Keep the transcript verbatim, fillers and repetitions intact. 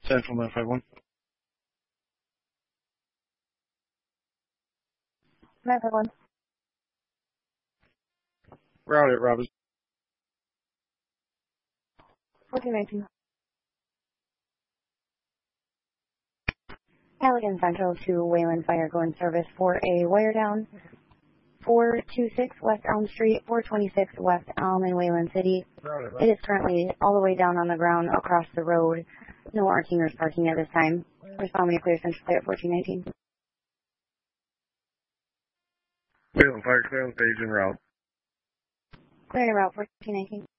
Central nine five one. nine five one. Route it, Robinson. fourteen nineteen. Allegan Central to Wayland Fire Go in service for a wire down. four twenty-six West Elm Street, four twenty-six West Elm in Wayland City. It is currently all the way down on the ground across the road. No arcing or sparking at this time. Respond when you clear Central Clear at fourteen nineteen. Wayland Fire, clear on stage en route. Clearing route fourteen nineteen.